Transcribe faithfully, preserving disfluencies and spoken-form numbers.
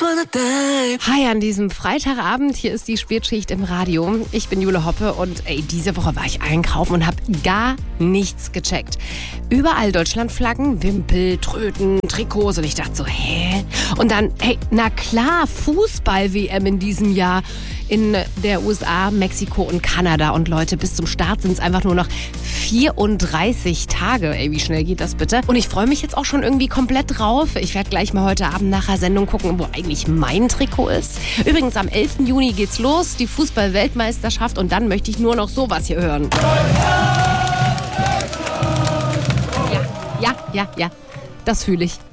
Hi an diesem Freitagabend, hier ist die Spätschicht im Radio. Ich bin Jule Hoppe und ey, diese Woche war ich einkaufen und habe gar nichts gecheckt. Überall Deutschlandflaggen, Wimpel, Tröten, Trikots und ich dachte so, hä? Und dann, hey, na klar, Fußball-W M in diesem Jahr in der U S A, Mexiko und Kanada. Und Leute, bis zum Start sind es einfach nur noch vierunddreißig Tage. Ey, wie schnell geht das bitte? Und ich freue mich jetzt auch schon irgendwie komplett drauf. Ich werde gleich mal heute Abend nach der Sendung gucken, wo eigentlich mein Trikot ist. Übrigens, am elften Juni geht's los, die Fußball-Weltmeisterschaft. Und dann möchte ich nur noch sowas hier hören. Ja, ja, ja, ja. Das fühle ich.